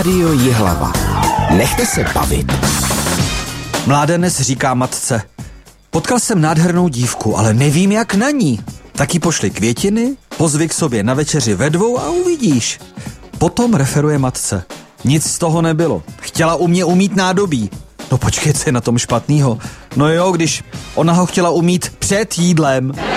Rádio Jihlava. Nechte se bavit. Mládenec říká matce: potkal jsem nádhernou dívku, ale nevím jak na ní. Tak jí pošli květiny, pozvi k sobě na večeři ve dvou a uvidíš. Potom referuje matce: nic z toho nebylo. Chtěla u mě umýt nádobí. No počkej, co je na tom špatnýho? No jo, když ona ho chtěla umýt před jídlem.